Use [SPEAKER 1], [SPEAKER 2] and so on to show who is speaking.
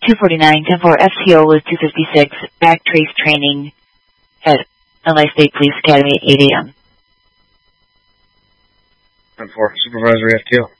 [SPEAKER 1] 249, 10-4, FTO was 256, back trace training at Illinois State Police Academy at 8 a.m.
[SPEAKER 2] 10-4, supervisory FTO.